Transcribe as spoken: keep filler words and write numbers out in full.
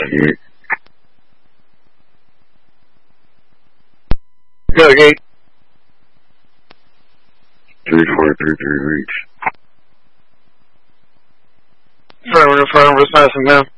Go, Gate. three four three three reach. Sorry, we're gonna fire over assassin now.